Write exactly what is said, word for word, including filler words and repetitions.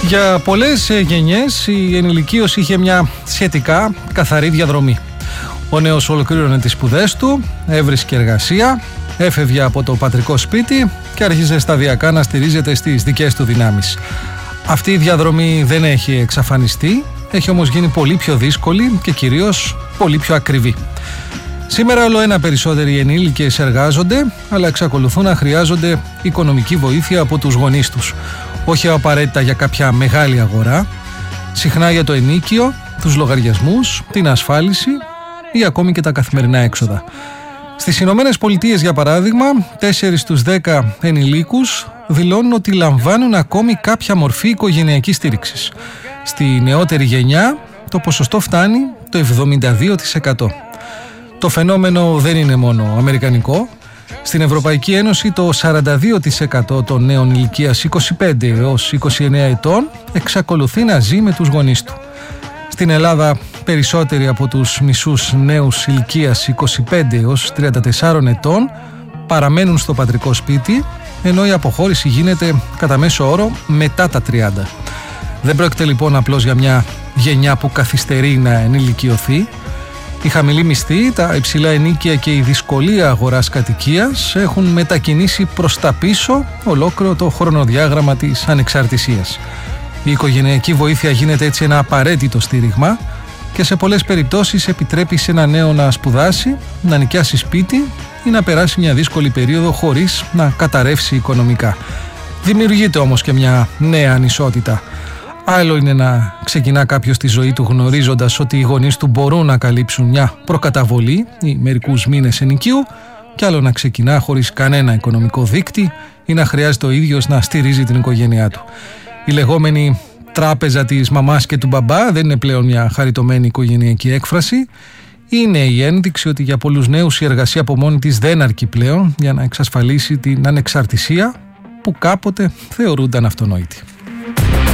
Για πολλές γενιές η ενηλικίωση είχε μια σχετικά καθαρή διαδρομή. Ο νέος ολοκλήρωνε τις σπουδές του, έβρισκε εργασία, έφευγε από το πατρικό σπίτι και άρχιζε σταδιακά να στηρίζεται στις δικές του δυνάμεις. Αυτή η διαδρομή δεν έχει εξαφανιστεί, έχει όμως γίνει πολύ πιο δύσκολη και κυρίως πολύ πιο ακριβή. Σήμερα όλο ένα περισσότεροι ενήλικες εργάζονται, αλλά εξακολουθούν να χρειάζονται οικονομική βοήθεια από τους γονείς τους. Όχι απαραίτητα για κάποια μεγάλη αγορά, συχνά για το ενίκιο, τους λογαριασμούς, την ασφάλιση ή ακόμη και τα καθημερινά έξοδα. Στις Ηνωμένες Πολιτείες, για παράδειγμα, τέσσερις στους δέκα ενηλίκους δηλώνουν ότι λαμβάνουν ακόμη κάποια μορφή οικογενειακής στήριξης. Στη νεότερη γενιά το ποσοστό φτάνει το εβδομήντα δύο τοις εκατό. Το φαινόμενο δεν είναι μόνο αμερικανικό. Στην Ευρωπαϊκή Ένωση το σαράντα δύο τοις εκατό των νέων ηλικίας είκοσι πέντε έως είκοσι εννέα ετών εξακολουθεί να ζει με τους γονείς του. Στην Ελλάδα περισσότεροι από τους μισούς νέους ηλικίας είκοσι πέντε έως τριάντα τέσσερα ετών παραμένουν στο πατρικό σπίτι, ενώ η αποχώρηση γίνεται κατά μέσο όρο μετά τα τριάντα. Δεν πρόκειται λοιπόν απλώς για μια γενιά που καθυστερεί να ενηλικιωθεί. Η χαμηλή μισθή, τα υψηλά ενοίκια και η δυσκολία αγοράς κατοικίας έχουν μετακινήσει προς τα πίσω ολόκληρο το χρονοδιάγραμμα της ανεξαρτησίας. Η οικογενειακή βοήθεια γίνεται έτσι ένα απαραίτητο στήριγμα και σε πολλές περιπτώσεις επιτρέπει σε ένα νέο να σπουδάσει, να νοικιάσει σπίτι ή να περάσει μια δύσκολη περίοδο χωρίς να καταρρεύσει οικονομικά. Δημιουργείται όμως και μια νέα ανισότητα. Άλλο είναι να ξεκινά κάποιος τη ζωή του γνωρίζοντας ότι οι γονείς του μπορούν να καλύψουν μια προκαταβολή ή μερικούς μήνες ενοικίου, και άλλο να ξεκινά χωρίς κανένα οικονομικό δείκτη ή να χρειάζεται ο ίδιος να στηρίζει την οικογένειά του. Η λεγόμενη τράπεζα της μαμάς και του μπαμπά δεν είναι πλέον μια χαριτωμένη οικογενειακή έκφραση. Είναι η ένδειξη ότι για πολλούς νέους η εργασία από μόνη της δεν αρκεί πλέον για να εξασφαλίσει την ανεξαρτησία που κάποτε θεωρούνταν αυτονόητη.